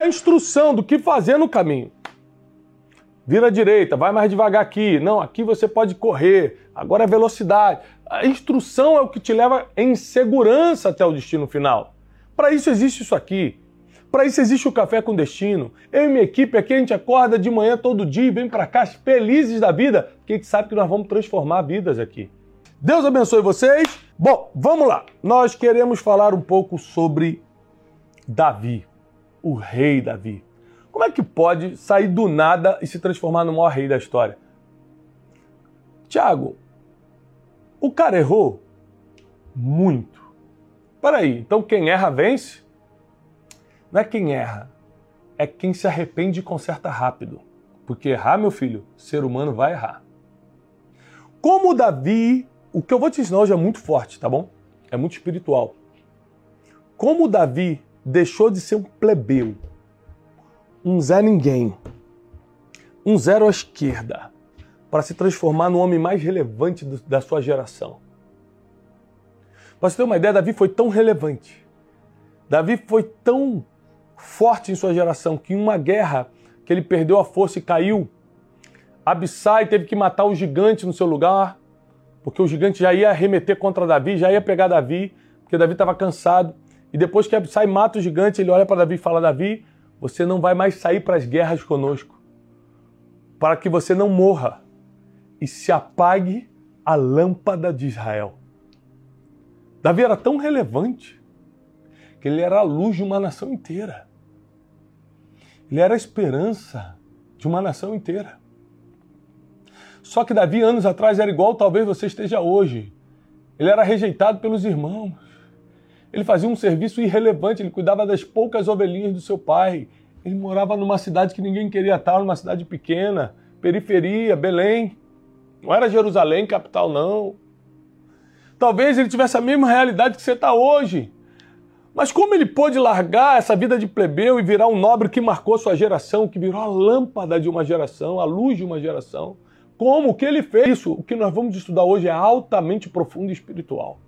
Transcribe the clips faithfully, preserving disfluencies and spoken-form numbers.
instrução do que fazer no caminho. Vira à direita, vai mais devagar aqui. Não, aqui você pode correr. Agora é velocidade. A instrução é o que te leva em segurança até o destino final. Para isso existe isso aqui. Para isso existe o Café com Destino. Eu e minha equipe aqui, a gente acorda de manhã todo dia e vem para cá felizes da vida, porque a gente sabe que nós vamos transformar vidas aqui. Deus abençoe vocês. Bom, vamos lá. Nós queremos falar um pouco sobre Davi, o rei Davi. Como é que pode sair do nada e se transformar no maior rei da história? Tiago, o cara errou muito. Peraí, então quem erra vence? Não é quem erra, é quem se arrepende e conserta rápido. Porque errar, meu filho, ser humano vai errar. Como Davi, o que eu vou te ensinar hoje é muito forte, tá bom? É muito espiritual. Como Davi deixou de ser um plebeu, um Zé Ninguém, um zero à esquerda, para se transformar no homem mais relevante do, da sua geração. Para você ter uma ideia, Davi foi tão relevante, Davi foi tão forte em sua geração, que em uma guerra que ele perdeu a força e caiu, Abissai teve que matar o gigante no seu lugar, porque o gigante já ia arremeter contra Davi, já ia pegar Davi, porque Davi estava cansado. E depois que Abissai mata o gigante, ele olha para Davi e fala: Davi, você não vai mais sair para as guerras conosco, para que você não morra e se apague a lâmpada de Israel. Davi era tão relevante que ele era a luz de uma nação inteira. Ele era a esperança de uma nação inteira. Só que Davi, anos atrás, era igual talvez você esteja hoje. Ele era rejeitado pelos irmãos. Ele fazia um serviço irrelevante, ele cuidava das poucas ovelhinhas do seu pai. Ele morava numa cidade que ninguém queria estar, numa cidade pequena, periferia, Belém. Não era Jerusalém, capital, não. Talvez ele tivesse a mesma realidade que você está hoje. Mas como ele pôde largar essa vida de plebeu e virar um nobre que marcou sua geração, que virou a lâmpada de uma geração, a luz de uma geração? Como que ele fez isso? O que nós vamos estudar hoje é altamente profundo e espiritual.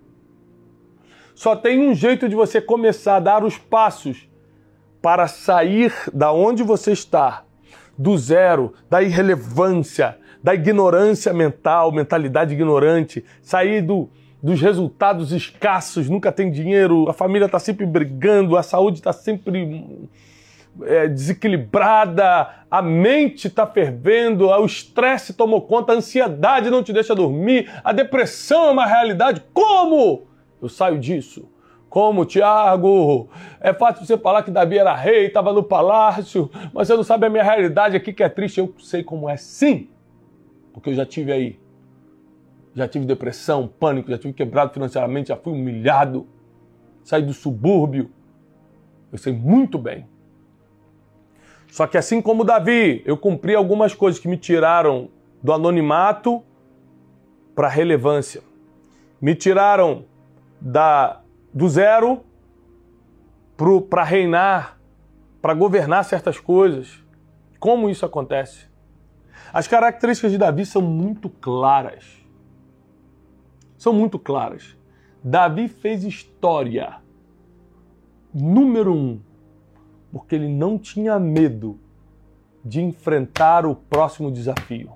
Só tem um jeito de você começar a dar os passos para sair da onde você está, do zero, da irrelevância, da ignorância mental, mentalidade ignorante, sair do... dos resultados escassos, nunca tem dinheiro, a família está sempre brigando, a saúde está sempre é, desequilibrada, a mente está fervendo, o estresse tomou conta, a ansiedade não te deixa dormir, a depressão é uma realidade. Como eu saio disso? Como, Tiago? É fácil você falar que Davi era rei, estava no palácio, mas você não sabe a minha realidade aqui que é triste. Eu sei como é, sim, porque eu já tive aí. Já tive depressão, pânico, já tive quebrado financeiramente, já fui humilhado, saí do subúrbio. Eu sei muito bem. Só que assim como Davi, eu cumpri algumas coisas que me tiraram do anonimato para a relevância. Me tiraram da, do zero para reinar, para governar certas coisas. Como isso acontece? As características de Davi são muito claras. São muito claras. Davi fez história, número um, porque ele não tinha medo de enfrentar o próximo desafio.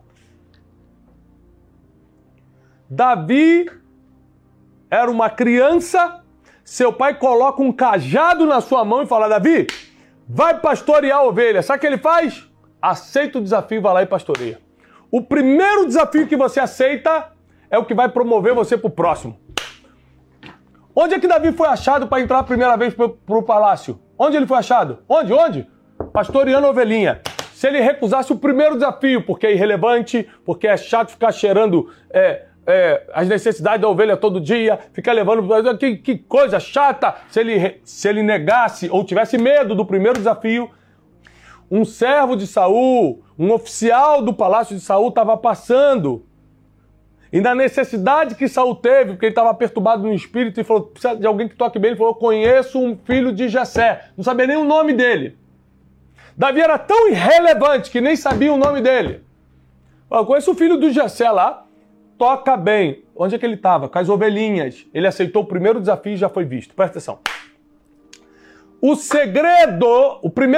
Davi era uma criança, seu pai coloca um cajado na sua mão e fala: Davi, vai pastorear a ovelha. Sabe o que ele faz? Aceita o desafio e vai lá e pastoreia. O primeiro desafio que você aceita é o que vai promover você para o próximo. Onde é que Davi foi achado para entrar a primeira vez para o palácio? Onde ele foi achado? Onde? Onde? Pastoreando a ovelhinha. Se ele recusasse o primeiro desafio, porque é irrelevante, porque é chato ficar cheirando é, é, as necessidades da ovelha todo dia, ficar levando... Que, que coisa chata! Se ele, se ele negasse ou tivesse medo do primeiro desafio, um servo de Saul, um oficial do palácio de Saul estava passando. E na necessidade que Saul teve, porque ele estava perturbado no espírito e falou: precisa de alguém que toque bem. Ele falou: eu conheço um filho de Jessé. Não sabia nem o nome dele. Davi era tão irrelevante que nem sabia o nome dele. Eu conheço o filho do Jessé lá, toca bem. Onde é que ele estava? Com as ovelhinhas. Ele aceitou o primeiro desafio e já foi visto. Presta atenção. O segredo, o primeiro